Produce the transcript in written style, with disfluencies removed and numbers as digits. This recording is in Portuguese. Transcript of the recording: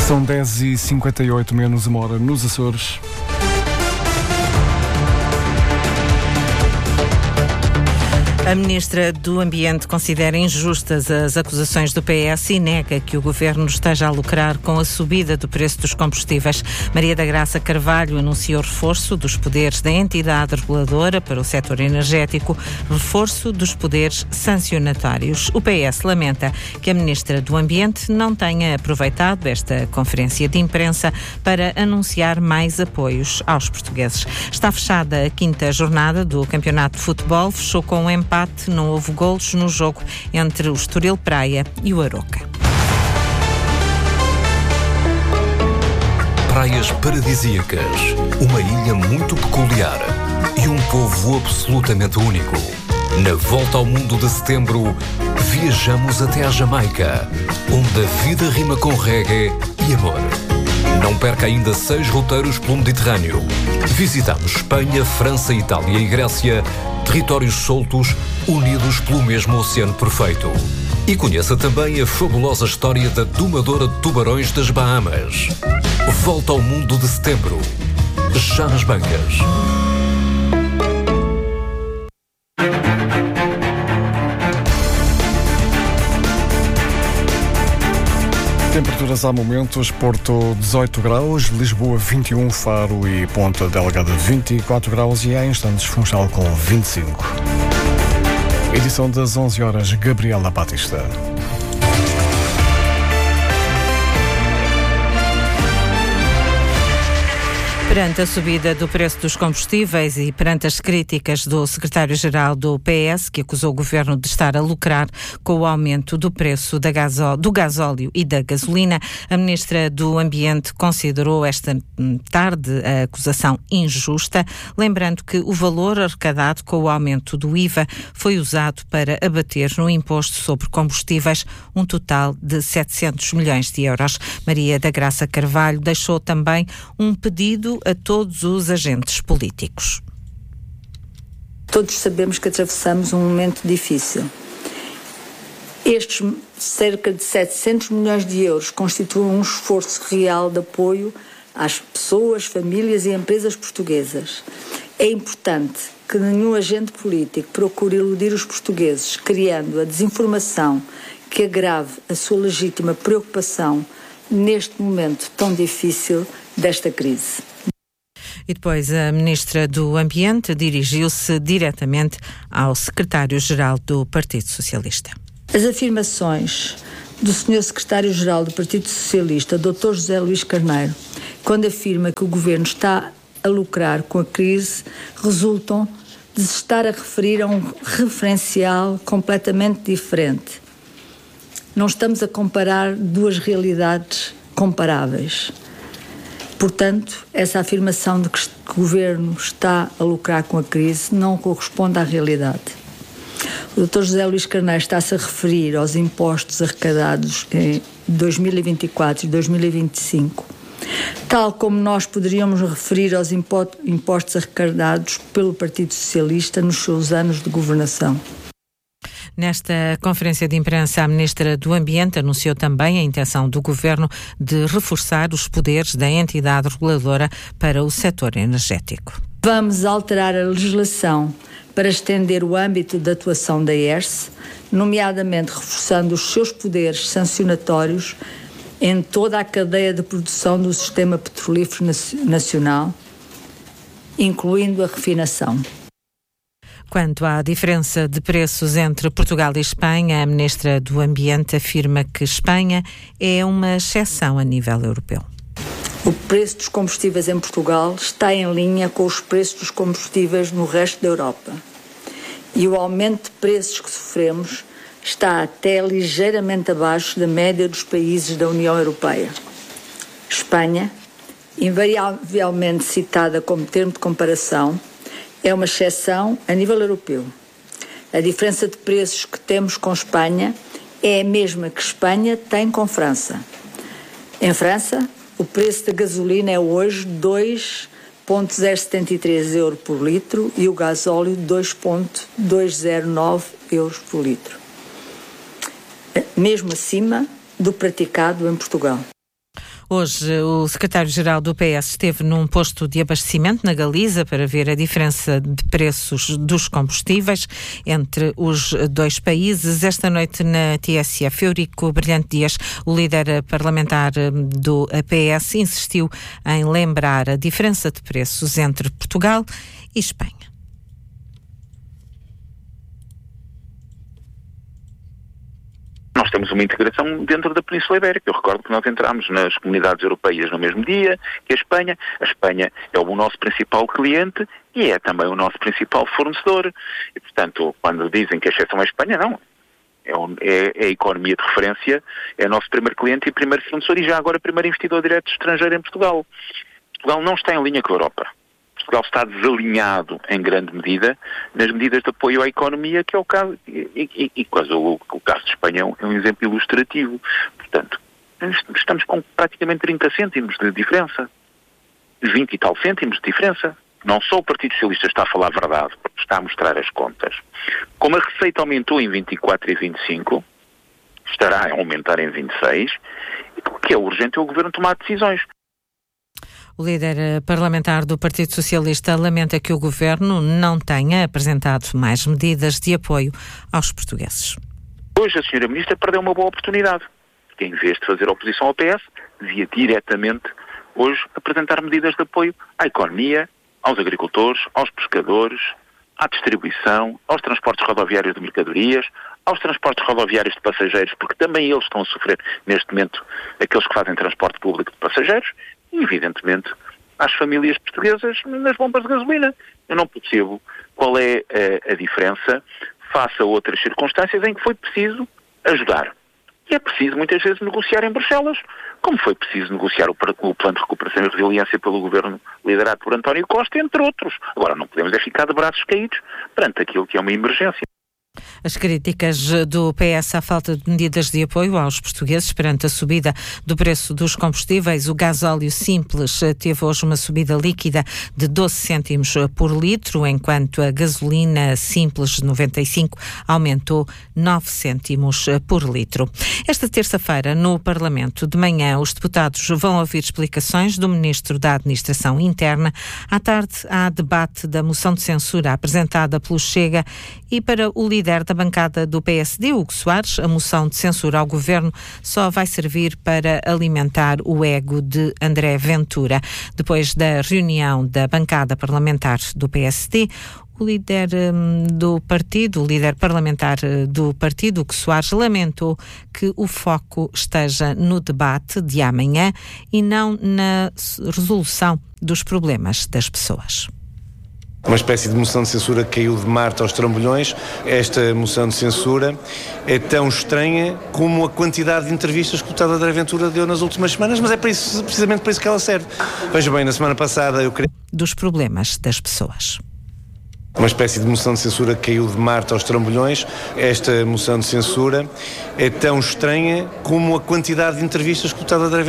São 10h58, menos uma hora nos Açores. A Ministra do Ambiente considera injustas as acusações do PS e nega que o Governo esteja a lucrar com a subida do preço dos combustíveis. Maria da Graça Carvalho anunciou reforço dos poderes da entidade reguladora para o setor energético, reforço dos poderes sancionatórios. O PS lamenta que a Ministra do Ambiente não tenha aproveitado esta conferência de imprensa para anunciar mais apoios aos portugueses. Está fechada a 5ª jornada do Campeonato de Futebol, fechou com um empate, não houve golos no jogo entre o Estoril Praia e o Aroca. Praias paradisíacas, uma ilha muito peculiar e um povo absolutamente único. Na volta ao mundo de setembro, viajamos até à Jamaica, onde a vida rima com reggae e amor. Não perca ainda 6 roteiros pelo Mediterrâneo. Visitamos Espanha, França, Itália e Grécia, territórios soltos, unidos pelo mesmo oceano perfeito. E conheça também a fabulosa história da domadora de tubarões das Bahamas. Volta ao mundo de setembro, já nas bancas. Temperaturas há momentos: Porto 18 graus, Lisboa 21, Faro e Ponta Delgada 24 graus e há instantes Funchal com 25. Edição das 11 horas, Gabriela Batista. Perante a subida do preço dos combustíveis e perante as críticas do secretário-geral do PS, que acusou o governo de estar a lucrar com o aumento do preço do gasóleo e da gasolina, a ministra do Ambiente considerou esta tarde a acusação injusta, lembrando que o valor arrecadado com o aumento do IVA foi usado para abater no imposto sobre combustíveis um total de 700 milhões de euros. Maria da Graça Carvalho deixou também um pedido a todos os agentes políticos. Todos sabemos que atravessamos um momento difícil. Estes cerca de 700 milhões de euros constituem um esforço real de apoio às pessoas, famílias e empresas portuguesas. É importante que nenhum agente político procure iludir os portugueses, criando a desinformação que agrave a sua legítima preocupação neste momento tão difícil desta crise. E depois a Ministra do Ambiente dirigiu-se diretamente ao Secretário-Geral do Partido Socialista. As afirmações do Sr. Secretário-Geral do Partido Socialista, Dr. José Luís Carneiro, quando afirma que o Governo está a lucrar com a crise, resultam de se estar a referir a um referencial completamente diferente. Não estamos a comparar duas realidades comparáveis. Portanto, essa afirmação de que o Governo está a lucrar com a crise não corresponde à realidade. O Dr. José Luís Carneiro está-se a referir aos impostos arrecadados em 2024 e 2025, tal como nós poderíamos referir aos impostos arrecadados pelo Partido Socialista nos seus anos de governação. Nesta conferência de imprensa, a Ministra do Ambiente anunciou também a intenção do Governo de reforçar os poderes da entidade reguladora para o setor energético. Vamos alterar a legislação para estender o âmbito de atuação da ERSE, nomeadamente reforçando os seus poderes sancionatórios em toda a cadeia de produção do sistema petrolífero nacional, incluindo a refinação. Quanto à diferença de preços entre Portugal e Espanha, a Ministra do Ambiente afirma que Espanha é uma exceção a nível europeu. O preço dos combustíveis em Portugal está em linha com os preços dos combustíveis no resto da Europa. E o aumento de preços que sofremos está até ligeiramente abaixo da média dos países da União Europeia. Espanha, invariavelmente citada como termo de comparação, é uma exceção a nível europeu. A diferença de preços que temos com Espanha é a mesma que Espanha tem com França. Em França, o preço da gasolina é hoje 2,073 euros por litro e o gasóleo 2,209 euros por litro. Mesmo acima do praticado em Portugal. Hoje, o secretário-geral do PS esteve num posto de abastecimento na Galiza para ver a diferença de preços dos combustíveis entre os dois países. Esta noite na TSF, Eurico Brilhante Dias, o líder parlamentar do PS, insistiu em lembrar a diferença de preços entre Portugal e Espanha. Nós temos uma integração dentro da Península Ibérica. Eu recordo que nós entramos nas comunidades europeias no mesmo dia que a Espanha. A Espanha é o nosso principal cliente e é também o nosso principal fornecedor. E, portanto, quando dizem que a exceção é a Espanha, não. É a economia de referência, é o nosso primeiro cliente e primeiro fornecedor e já agora primeiro investidor direto estrangeiro em Portugal. Portugal não está em linha com a Europa. Portugal está desalinhado em grande medida nas medidas de apoio à economia, que é o caso, e quase o caso de Espanha é um exemplo ilustrativo. Portanto, estamos com praticamente 30 cêntimos de diferença, 20 e tal cêntimos de diferença. Não só o Partido Socialista está a falar a verdade, porque está a mostrar as contas. Como a receita aumentou em 24 e 25, estará a aumentar em 26, e o que é urgente é o Governo tomar decisões. O líder parlamentar do Partido Socialista lamenta que o Governo não tenha apresentado mais medidas de apoio aos portugueses. Hoje a Sra. Ministra perdeu uma boa oportunidade, porque em vez de fazer oposição ao PS, devia diretamente hoje apresentar medidas de apoio à economia, aos agricultores, aos pescadores, à distribuição, aos transportes rodoviários de mercadorias, aos transportes rodoviários de passageiros, porque também eles estão a sofrer neste momento, aqueles que fazem transporte público de passageiros, e evidentemente às famílias portuguesas nas bombas de gasolina. Eu não percebo qual é a diferença face a outras circunstâncias em que foi preciso ajudar. E é preciso muitas vezes negociar em Bruxelas, como foi preciso negociar o Plano de Recuperação e Resiliência pelo Governo liderado por António Costa, entre outros. Agora não podemos ficar de braços caídos perante aquilo que é uma emergência. As críticas do PS à falta de medidas de apoio aos portugueses perante a subida do preço dos combustíveis. O gasóleo simples teve hoje uma subida líquida de 12 cêntimos por litro, enquanto a gasolina simples 95 aumentou 9 cêntimos por litro. Esta terça-feira, no Parlamento, de manhã, os deputados vão ouvir explicações do Ministro da Administração Interna. À tarde, há debate da moção de censura apresentada pelo Chega e para o líder da bancada do PSD, Hugo Soares, a moção de censura ao Governo só vai servir para alimentar o ego de André Ventura. Depois da reunião da bancada parlamentar do PSD, o líder do partido, o líder parlamentar do partido, Hugo Soares, lamentou que o foco esteja no debate de amanhã e não na resolução dos problemas das pessoas. Uma espécie de moção de censura que caiu de Marte aos trambolhões. Esta moção de censura é tão estranha como a quantidade de entrevistas que o deputado André Ventura deu nas últimas semanas, mas é precisamente para isso que ela serve. Veja bem, na semana passada eu queria... Dos problemas das pessoas. Uma espécie de moção de censura que caiu de Marte aos trambolhões. Esta moção de censura é tão estranha como a quantidade de entrevistas que o deputado André